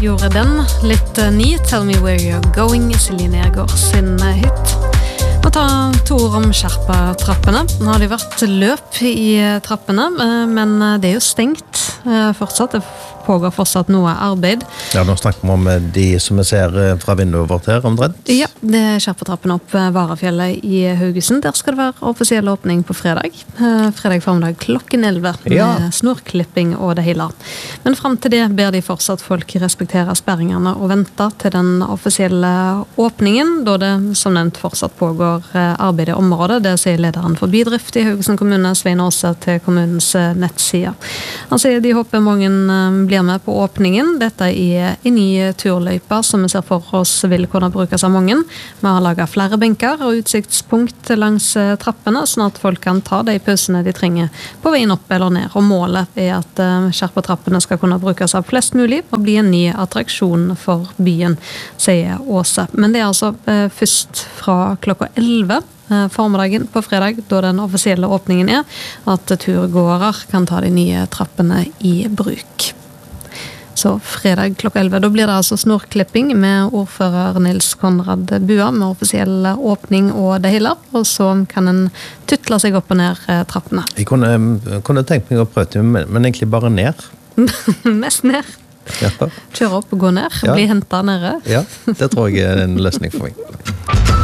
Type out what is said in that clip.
gjorde den litt ny. Tell me where you're going, Silje Nergård sin hit. Må ta to ord om Sherpa-trappene. Nå har det vært løp i trappene, men det jo stengt fortsatt. Det pågår fortsatt noe arbeid. Ja, nå snakker vi om de som vi ser fra vinduet vårt her, omtrent. Ja, det Sherpa-trappene opp Varafjellet i Haugesund. Der skal det være offisiell åpning på fredag. Fredag formiddag klokken 11 med snorklipping og det hele. Men frem til det ber de fortsatt folk respektere sperringene og vente til den offisielle åpningen, da det som nevnt fortsatt pågår arbeid i området. Det sier lederen for bydrift i Haugesund kommune, Svein Åse, til kommunens nettside. Han sier de håper mange blir med på åpningen. Dette er en ny turløype som vi ser for oss vil kunne brukes av mange. Vi har laget flere benker og utsiktspunkt langs trappene, sånn at folk kan ta de pausene de trenger på veien opp eller ned. Og målet er at Sherpa-trappene skal kunne brukes av flest mulig og bli en ny attraksjon for byen, sier Åse. Men det er altså først fra klokka 11 formiddagen på fredag, da den offisielle åpningen er, at turgåere kan ta de nye trappene i bruk. Så fredag klokka 11, da blir det altså snorklipping med ordfører Nils Konrad Bua med offisiell åpning og det hele, og så kan en tuttle seg opp og ned trappene. Jeg kunne tenkt meg å prøve, men egentlig bare ned. Mest ned. Ja. Kjøre opp og gå ned, bli hentet nede. Ja, det tror jeg er en løsning for meg.